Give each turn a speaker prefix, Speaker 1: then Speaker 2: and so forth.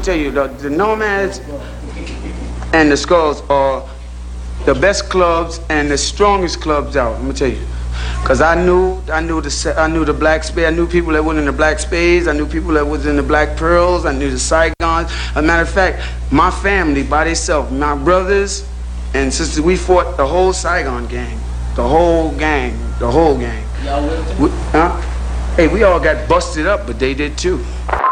Speaker 1: tell you, the Nomads and the Skulls are the best clubs and the strongest clubs out. I'm gonna tell you, cause I knew the Black Spades. I knew people that were in the Black Spades. I knew people that was in the Black Pearls. I knew the Saigons. As a matter of fact, my family by themselves, my brothers and sisters, we fought the whole Saigon gang, the whole gang.
Speaker 2: Y'all with them?
Speaker 1: Hey, we all got busted up, but they did too.